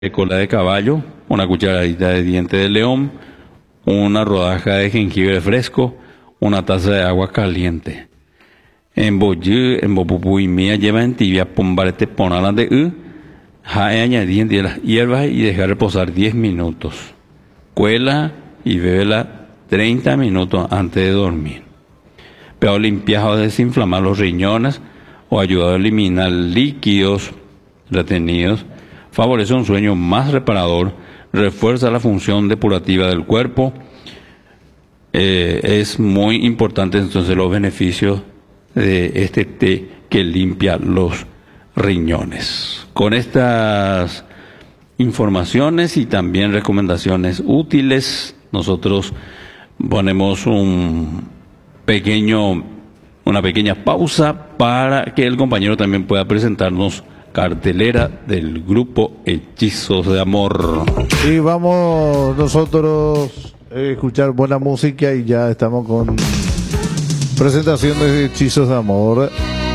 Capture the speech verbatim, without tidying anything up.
de cola de caballo, una cucharadita de diente de león, una rodaja de jengibre fresco, una taza de agua caliente. En boyú, en bopupuimía lleva en tibia pombarete ponalan de u, jae añadir las hierbas y dejar reposar diez minutos. Cuela y bébela treinta minutos antes de dormir. Pero limpiar o desinflamar los riñones o ayudar a eliminar líquidos retenidos. Favorece un sueño más reparador, refuerza la función depurativa del cuerpo. Eh, es muy importante entonces los beneficios de este té que limpia los riñones. Con estas informaciones y también recomendaciones útiles, nosotros ponemos un pequeño, una pequeña pausa para que el compañero también pueda presentarnos cartelera del grupo Hechizos de Amor. Y vamos nosotros a escuchar buena música y ya estamos con presentaciones de Hechizos de Amor.